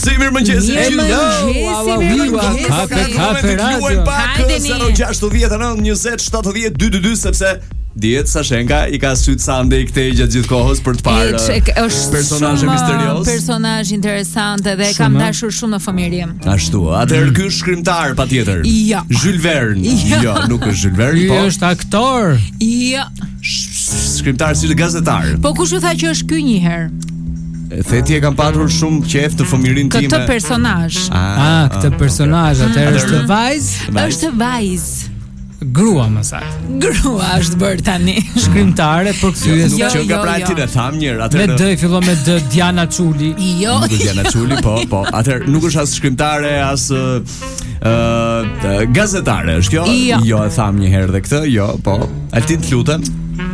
Mirëmëngjes. Hajde 069 sepse dihet Sashenka I ka syt Sande I këtej gjatë gjithë kohës për të parë personazhe misterios. Personazh interesant dhe e kam dashur shumë në fëmijërim. Ashtu. Atëherë ky është shkrimtar patjetër. Jo. Jules Verne. Jo, nuk është Jules Verne, po. Është aktor. Jo. Shkrimtar si gazetar. Po kush u tha që është ky një herë? Theti e kam patur shumë qejf të fëmijërinë time. Këtë personazh. Këtë personazh, atëherë është vajzë. Është vajzë. Grua më saktë. Grua është bërë tani. Shkrimtare për kthyes. Nuk që nga pra ti e tham njëherë, Me D fillon me D, Diana Çuli. Jo. Nuk është Diana Çuli, po. Atëherë nuk është as shkrimtare as gazetare, është kjo? Jo, e tham një herë dhe këtë, jo, po. Altin të lutem.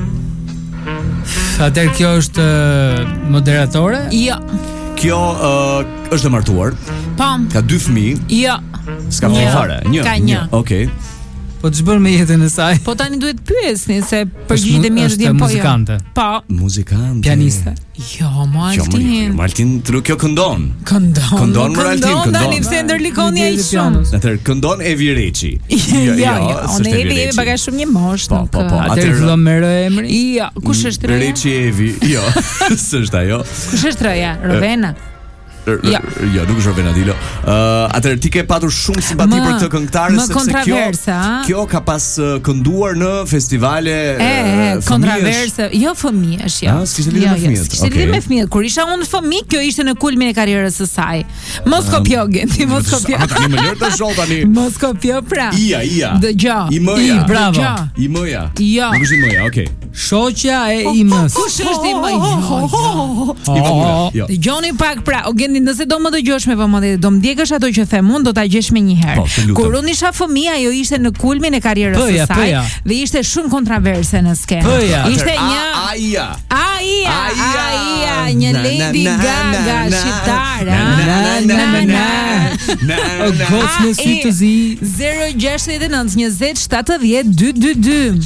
Atëherë kjo është moderatore? Jo. Kjo është e martuar. Po. Ka 2 fëmijë. Jo. S'ka fare. Ka një. Okej. Po ç'bën me jetën e saj? Po tani duhet pyesni se përgjigjet e mia janë po. Muzikante. Po. Muzikante. Pianiste. Jo, Maltin. Maltin, kjo këndon. Këndon Këndon. Tani pse ndërlikoni ai shumë. Atëherë këndon Evi Reçi. Jo, unë Evi bagaj shumë një mosh. Po. Atëherë fillon me R emri? Jo, kush është Reja? Reçi Evi. Jo, s'është ajo. Kush është Reja? Rovena. Jo, nuk është Rovena Dilo. Atëherë ti ke patur shumë simpati për këtë këngëtare sepse kjo ka pas kënduar në festivale kontroverse. Jo fëmijësh, jo. S'kishte lidhje me fëmijët. S'kishte lidhje me fëmijët. Kur isha unë fëmijë, kjo ishte në kulmin e karrierës së saj. Mos kopjo Genti, mos kopjo. Tani më lër të shoh tani. Mos kopjo pra. Ia. Dëgjoj. Imëja. Bravo. Imëja. Jo. Nuk është Imëja, okay. Shoqja e imës. Kush është Imëja? Jo. Dëgjoni pak pra, o Genti, nëse do më dëgjosh me vëmendje, do ndjekësh ato që them unë, do ta gjesh më një herë. Kur unë isha fëmijë, ajo ishte në kulmin e karrierës së saj dhe ishte shumë kontroverse në skenë. Ishte një Aia, një Lady Gaga shqiptare. O gocë me sy të zi. 069 20 70 222.